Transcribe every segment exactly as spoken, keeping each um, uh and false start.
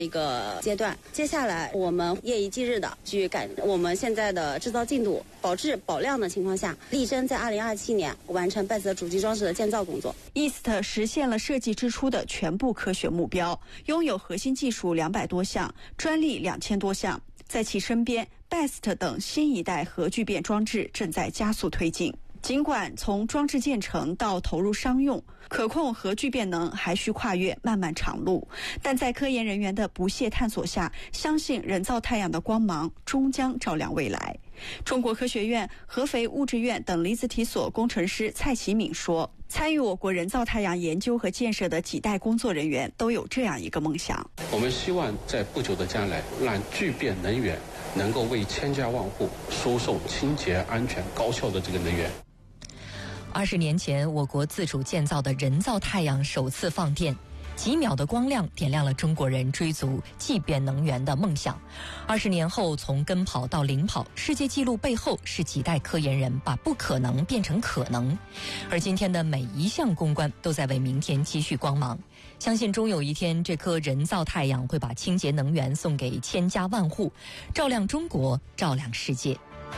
一个阶段，接下来我们夜以继日的去赶我们现在的制造进度，保质保量的情况下，力争在二零二七年完成 B E S T 主机装置的建造工作。 E S T 实现了设计之初的全部科学目标，拥有核心技术两百多项，专利两千多项，在其身边 B E S T 等新一代核聚变装置正在加速推进。尽管从装置建成到投入商用，可控核聚变能还需跨越漫漫长路，但在科研人员的不懈探索下，相信人造太阳的光芒终将照亮未来。中国科学院合肥物质院等离子体所工程师蔡启敏说，参与我国人造太阳研究和建设的几代工作人员都有这样一个梦想： 我们希望在不久的将来，让聚变能源能够为千家万户输送清洁、安全、高效的这个能源。 二十年前，我国自主建造的人造太阳首次放电，几秒的光亮点亮了中国人追逐继变能源的梦想。二十年后，从跟跑到领跑，世界纪录背后是几代科研人把不可能变成可能。而今天的每一项攻关都在为明天积蓄光芒。相信终有一天，这颗人造太阳会把清洁能源送给千家万户，照亮中国，照亮世界。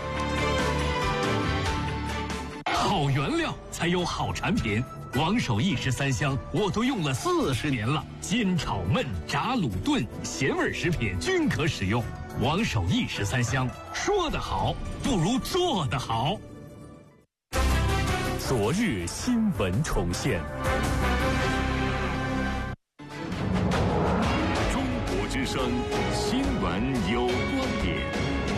好原料才有好产品，王守义十三香我都用了四十年了，煎炒焖炸卤炖咸味食品均可使用。王守义十三香，说得好不如做得好。昨日新闻重现，中国之声新闻有观点。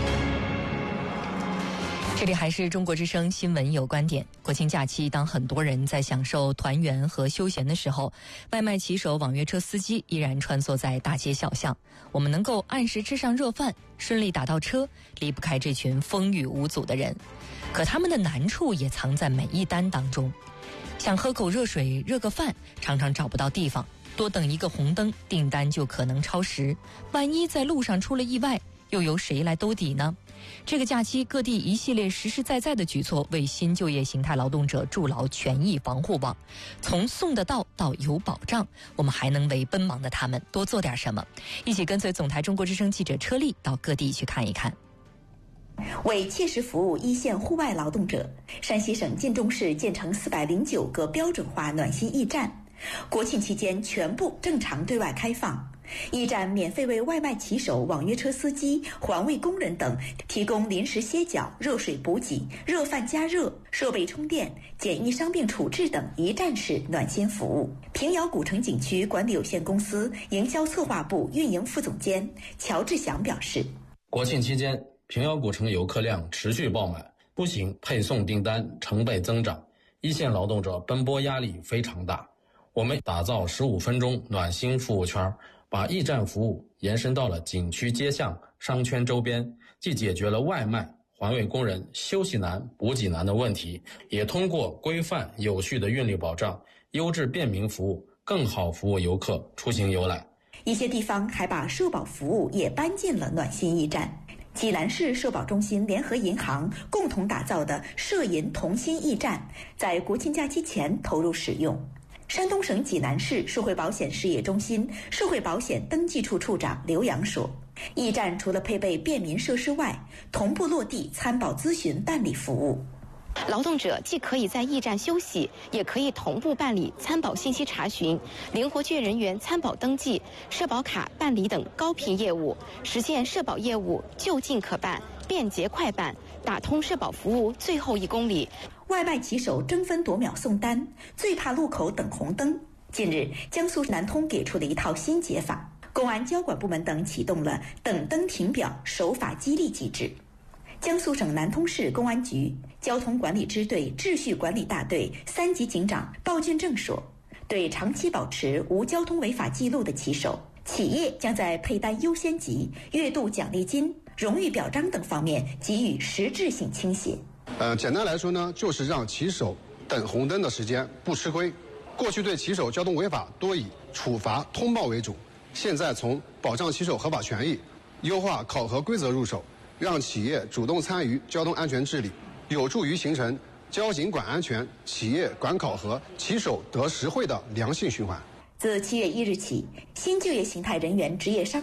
这里还是中国之声新闻有观点。国庆假期，当很多人在享受团圆和休闲的时候，外卖骑手、网约车司机依然穿梭在大街小巷。我们能够按时吃上热饭，顺利打到车，离不开这群风雨无阻的人。可他们的难处也藏在每一单当中。想喝口热水、热个饭，常常找不到地方，多等一个红灯，订单就可能超时。万一在路上出了意外，又由谁来兜底呢？这个假期，各地一系列实实在在的举措，为新就业形态劳动者筑牢权益防护网。从送得到到有保障，我们还能为奔忙的他们多做点什么？一起跟随总台中国之声记者车丽到各地去看一看。 为切实服务一线户外劳动者，山西省晋中市建成四百零九个标准化暖心驿站，国庆期间全部正常对外开放。驿站免费为外卖骑手、网约车司机、环卫工人等提供临时歇脚、热水补给、热饭加热、设备充电、简易伤病处置等一站式暖心服务。平遥古城景区管理有限公司营销策划部运营副总监乔志祥表示， 国庆期间，平遥古城游客量持续爆满，不仅配送订单成倍增长，一线劳动者奔波压力非常大。我们打造十五分钟暖心服务圈，把驿站服务延伸到了景区街巷、商圈周边，既解决了外卖、环卫工人休息难、补给难的问题，也通过规范有序的运力保障、优质便民服务，更好服务游客出行游览。 一些地方还把社保服务也搬进了暖心驿站。济南市社保中心联合银行共同打造的社银同心驿站，在国庆假期前投入使用。山东省济南市社会保险事业中心社会保险登记处处长刘洋说，驿站除了配备便民设施外，同步落地参保咨询办理服务。 劳动者既可以在驿站休息，也可以同步办理参保信息查询、灵活就业人员参保登记、社保卡办理等高频业务，实现社保业务就近可办、便捷快办，打通社保服务最后一公里。 外卖骑手争分夺秒送单，最怕路口等红灯。近日，江苏南通给出了一套新解法，公安交管部门等启动了等灯停表守法激励机制。江苏省南通市公安局交通管理支队秩序管理大队三级警长鲍俊正说，对长期保持无交通违法记录的骑手，企业将在配单优先级、月度奖励金、荣誉表彰等方面给予实质性倾斜。 呃，简单来说呢，就是让骑手等红灯的时间不吃亏。过去对骑手交通违法多以处罚通报为主，现在从保障骑手合法权益、优化考核规则入手，让企业主动参与交通安全治理，有助于形成交警管安全、企业管考核、骑手得实惠的良性循环。 自七月一日起，新就业形态人员职业伤